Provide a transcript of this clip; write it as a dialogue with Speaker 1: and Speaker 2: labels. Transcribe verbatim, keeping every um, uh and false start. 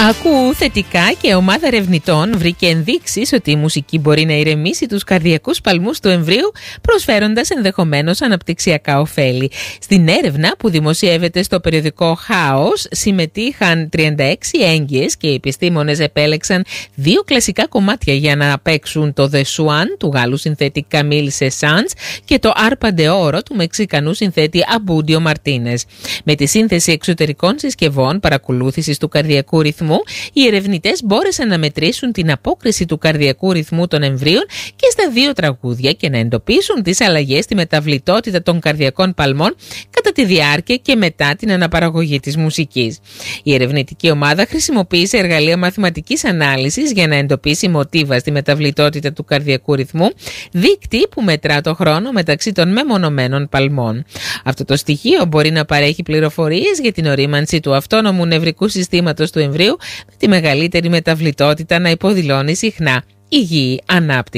Speaker 1: Ακού θετικά και ομάδα ερευνητών βρήκε ενδείξεις ότι η μουσική μπορεί να ηρεμήσει τους καρδιακούς παλμούς του εμβρίου, προσφέροντας ενδεχομένως αναπτυξιακά ωφέλη. Στην έρευνα που δημοσιεύεται στο περιοδικό House συμμετείχαν τριάντα έξι έγκυες και οι επιστήμονες επέλεξαν δύο κλασικά κομμάτια για να παίξουν: το The Swan του Γάλλου συνθέτη Camille Saint-Saëns και το Arpa de Oro του Μεξικανού συνθέτη Abundio Martínez. Με τη σύνθεση εξωτερικών συσκευών παρακολούθησης του καρδιακού ρυθμού, οι ερευνητές μπόρεσαν να μετρήσουν την απόκριση του καρδιακού ρυθμού των εμβρίων και στα δύο τραγούδια και να εντοπίσουν τις αλλαγές στη μεταβλητότητα των καρδιακών παλμών κατά τη διάρκεια και μετά την αναπαραγωγή της μουσικής. Η ερευνητική ομάδα χρησιμοποίησε εργαλεία μαθηματικής ανάλυσης για να εντοπίσει μοτίβα στη μεταβλητότητα του καρδιακού ρυθμού, δείκτη που μετρά το χρόνο μεταξύ των μεμονωμένων παλμών. Αυτό το στοιχείο μπορεί να παρέχει πληροφορίες για την ορίμανση του αυτόνομου νευρικού συστήματος του εμβρίου, με τη μεγαλύτερη μεταβλητότητα να υποδηλώνει συχνά υγιή ανάπτυξη.